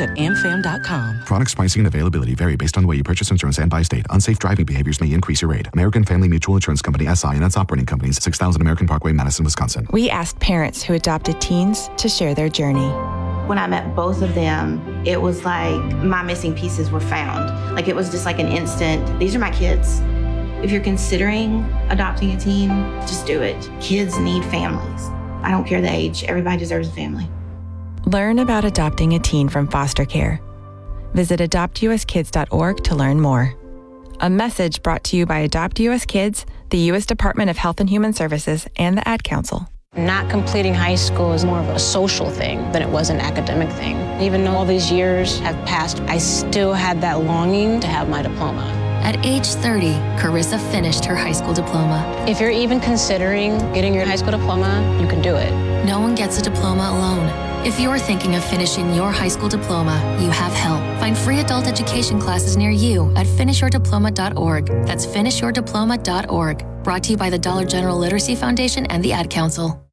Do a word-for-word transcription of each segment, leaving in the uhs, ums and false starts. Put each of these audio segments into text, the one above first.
at a m fam dot com. Products, pricing, and availability vary based on the way you purchase insurance and by state. Unsafe driving behaviors may increase your rate. American Family Mutual Insurance Company, S I and its operating companies, six thousand American Parkway, Madison, Wisconsin. We asked parents who adopted teens to share their journey. When I met both of them, it was like my missing pieces were found. Like it was just like an instant, these are my kids. If you're considering adopting a teen, just do it. Kids need families. I don't care the age. Everybody deserves a family. Learn about adopting a teen from foster care. Visit adopt u s kids dot org to learn more. A message brought to you by Adopt U S Kids, the U S Department of Health and Human Services, and the Ad Council. Not completing high school is more of a social thing than it was an academic thing. Even though all these years have passed, I still had that longing to have my diploma. At age thirty, Carissa finished her high school diploma. If you're even considering getting your high school diploma, you can do it. No one gets a diploma alone. If you're thinking of finishing your high school diploma, you have help. Find free adult education classes near you at finish your diploma dot org. That's finish your diploma dot org. Brought to you by the Dollar General Literacy Foundation and the Ad Council.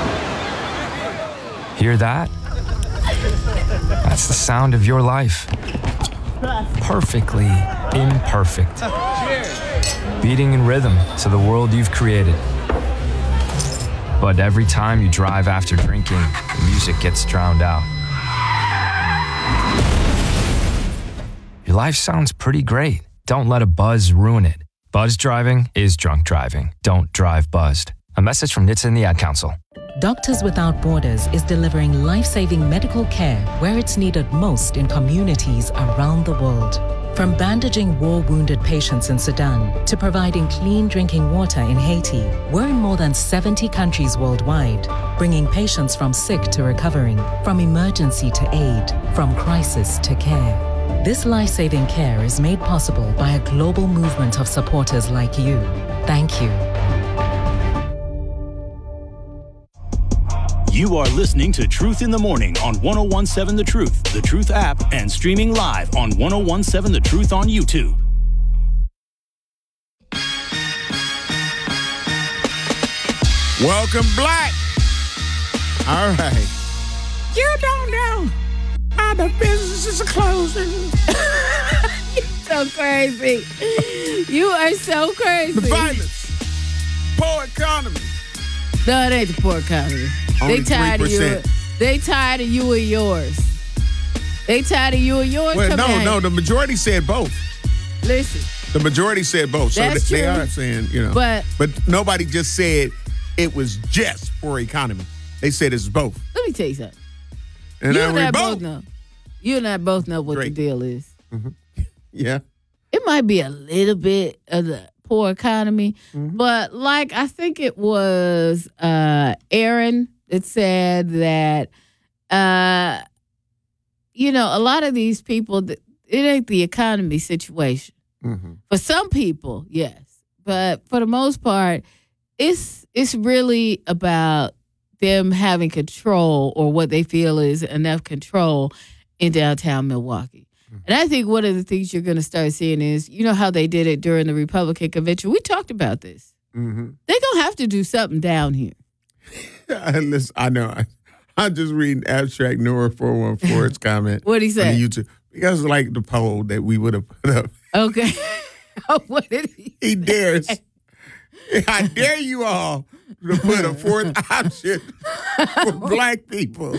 Hear that? That's the sound of your life. Perfectly imperfect. Beating in rhythm to the world you've created. But every time you drive after drinking, the music gets drowned out. Your life sounds pretty great. Don't let a buzz ruin it. Buzz driving is drunk driving. Don't drive buzzed. A message from N H T S A and the Ad Council. Doctors Without Borders is delivering life-saving medical care where it's needed most in communities around the world. From bandaging war-wounded patients in Sudan to providing clean drinking water in Haiti, we're in more than seventy countries worldwide, bringing patients from sick to recovering, from emergency to aid, from crisis to care. This life-saving care is made possible by a global movement of supporters like you. Thank you. You are listening to Truth in the Morning on one oh one seven The Truth, The Truth app, and streaming live on one oh one seven The Truth on YouTube. Welcome, Black. All right. You don't know how the businesses are closing. You're so crazy. You are so crazy. The violence. Poor economy. No, it ain't the poor economy. Only they tired three percent. of you. They tired of you and yours. They tired of you and yours. Well, Come no, on. no. The majority said both. Listen. The majority said both. So That's they, they true. are saying, you know. But, but nobody just said it was just poor economy. They said it's both. Let me tell you something. And you now and we I both. both know. You and I both know what Great. the deal is. Mm-hmm. Yeah. It might be a little bit of the poor economy, Mm-hmm. but like I think it was uh, Aaron that said that, uh, you know, a lot of these people, it ain't the economy situation. Mm-hmm. For some people, yes, but for the most part, it's it's really about them having control or what they feel is enough control in downtown Milwaukee. And I think one of the things you're going to start seeing is, you know how they did it during the Republican convention? We talked about this. Mm-hmm. They're going to have to do something down here. Listen, I know. I, I'm just reading Abstract Noah four one four's comment. What'd he say? On YouTube. Because like the poll that we would have put up. Okay. What did he He dares. I dare you all to put a fourth option for black people.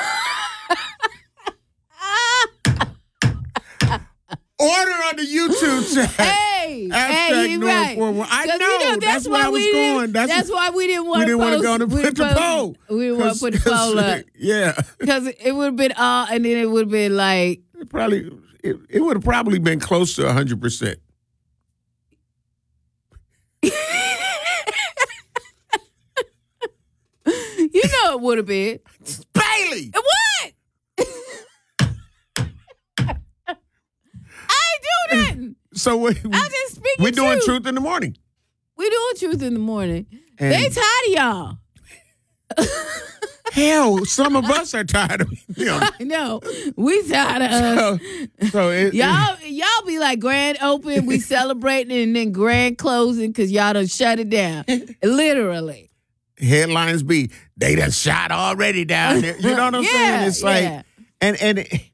Order on the YouTube chat. Hey, Abstract hey, he Noah right. four one. I 'Cause, know. you know, That's, that's where why I was we didn't- going. That's, That's why we didn't want we to didn't want to post- go to we put the didn't poll. We didn't want to put the poll up. Yeah. Because it would have been all, and then it would have been like. It probably, it, it would have probably been close to one hundred percent. You know it would have been. Bailey! What? I ain't do nothing. So we, we, I'm just speaking we're doing truth. Truth in the Morning. We doing Truth in the Morning. And- They tired of y'all. Hell, some of us are tired of him. I know. We tired of us. So, so it, Y'all, y'all be like grand open, we celebrating, and then grand closing because y'all done shut it down. Literally. headlines be, they done shot already down there. You know what I'm Yeah, saying? It's like, yeah. and and it,